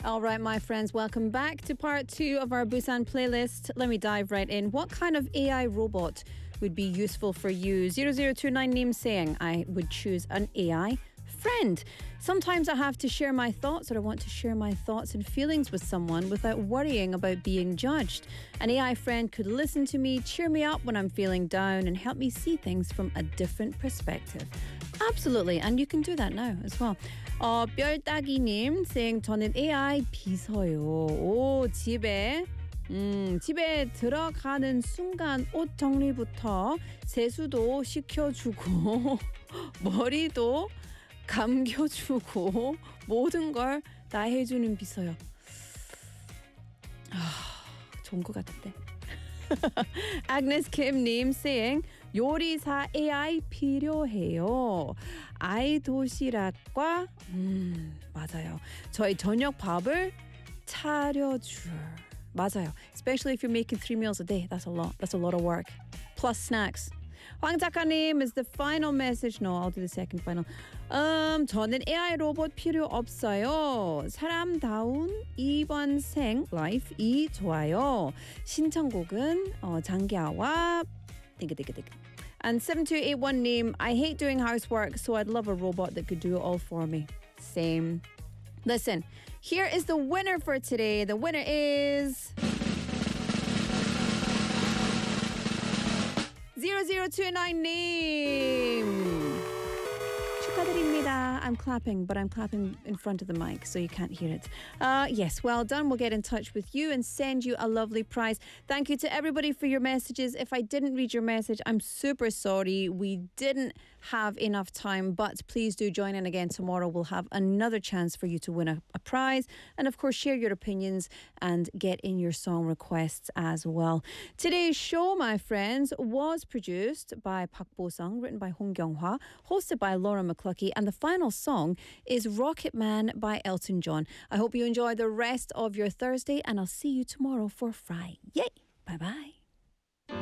All right, my friends, welcome back to part 2 of our Busan playlist. Let me dive right in. What kind of AI robot would be useful for you? 0029 Neem saying, I would choose an AI friend. Sometimes I have to share my thoughts, or I want to share my thoughts and feelings with someone without worrying about being judged. An AI friend could listen to me, cheer me up when I'm feeling down, and help me see things from a different perspective. Absolutely, and you can do that now as well. 뼈다귀님 saying 저는 AI 비서요. 오, 집에 들어가는 순간 옷 정리부터 세수도 시켜주고 머리도 감겨주고 모든 걸 다 해주는 비서요. 좋은 것 같은데. Agnes Kim님 saying 요리사 AI 필요해요. 아이 도시락과 맞아요. 저희 저녁 밥을 차려줄. 맞아요. Especially if you're making 3 meals a day. That's a lot. That's a lot of work. Plus snacks. 황 작가님 is the final message. No, I'll do the second final. 저는 AI 로봇 필요 없어요. 사람다운 이번 생 라이프이 좋아요. 신청곡은 장기하와 띵그띵그띵그. And 7281님, I hate doing housework, so I'd love a robot that could do it all for me. Same. Listen, here is the winner for today. The winner is 0029님. 축하드립니다. I'm clapping, but I'm clapping in front of the mic, so you can't hear it. Yes, well done. We'll get in touch with you and send you a lovely prize. Thank you to everybody for your messages. If I didn't read your message, I'm super sorry. We didn't have enough time, but please do join in again tomorrow. We'll have another chance for you to win a prize. And of course, share your opinions and get in your song requests as well. Today's show, my friends, was produced by Park Bo-sung, written by Hong Kyung-hwa, hosted by Laura McCluckey, and the final song is Rocket Man by Elton John. I hope you enjoy the rest of your Thursday, and I'll see you tomorrow for Friday. Yay! Bye-bye.